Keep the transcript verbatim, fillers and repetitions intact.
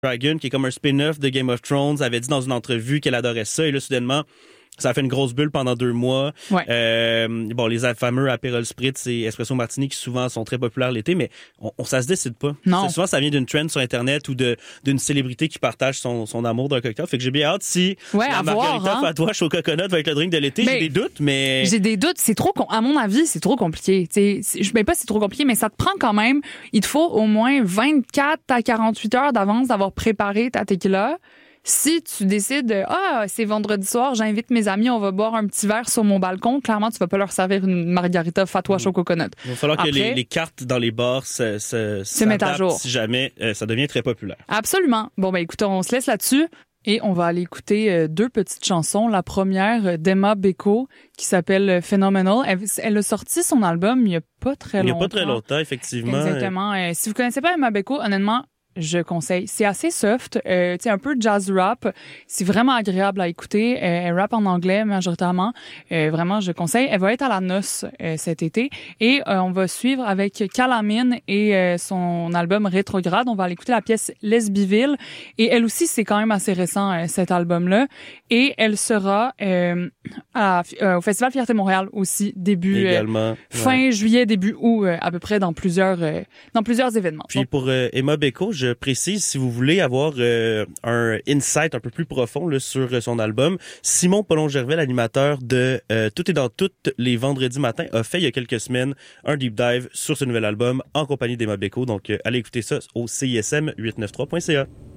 Dragon, qui est comme un spin-off de Game of Thrones, avait dit dans une entrevue qu'elle adorait ça. Et là, soudainement, ça a fait une grosse bulle pendant deux mois. Ouais. Euh, bon, les fameux Aperol Spritz et Espresso Martini qui souvent sont très populaires l'été, mais on, on ça se décide pas. Non. C'est souvent, ça vient d'une trend sur Internet ou de d'une célébrité qui partage son, son amour d'un cocktail. Fait que j'ai bien hâte si Ouais, la à voir, margarita hein. Fatouche au coconut va être le drink de l'été. Mais j'ai des doutes, mais... J'ai des doutes. C'est trop, com- à mon avis, c'est trop compliqué. Tu sais, je ne pas si c'est trop compliqué, mais ça te prend quand même, il te faut au moins vingt-quatre à quarante-huit heures d'avance d'avoir préparé ta tequila. Si tu décides, ah, c'est vendredi soir, j'invite mes amis, on va boire un petit verre sur mon balcon, clairement, tu vas pas leur servir une margarita fatouche au coconut. Il va falloir Après, que les, les cartes dans les bars se, se, se mettent à jour. Si jamais euh, ça devient très populaire. Absolument. Bon, ben écoute, on se laisse là-dessus. Et on va aller écouter euh, deux petites chansons. La première euh, d'Emma Beko qui s'appelle euh, Phenomenal. Elle, elle a sorti son album il y a pas très longtemps. Il y a pas très longtemps, effectivement. Exactement. Euh, si vous connaissez pas Emma Beko, honnêtement, je conseille. C'est assez soft, euh, tu sais, un peu jazz rap. C'est vraiment agréable à écouter. Euh, elle rappe en anglais majoritairement. Euh, vraiment, je conseille. Elle va être à la noce euh, cet été. Et euh, on va suivre avec Calamine et euh, son album Rétrograde. On va aller écouter la pièce Lesbiville. Et elle aussi, c'est quand même assez récent, euh, cet album-là. Et elle sera euh, à, euh, au Festival Fierté Montréal aussi, début... Également. Euh, ouais. fin juillet, début août, euh, à peu près dans plusieurs, euh, dans plusieurs événements. Puis Donc, pour euh, Emma Beko, je précise, si vous voulez avoir euh, un insight un peu plus profond là, sur euh, son album, Simon Paulon-Gervais, l'animateur de euh, Tout est dans tout les vendredis matins, a fait il y a quelques semaines un deep dive sur ce nouvel album en compagnie d'Emma Beko. Donc, euh, allez écouter ça au C I S M huit cent quatre-vingt-treize point C A.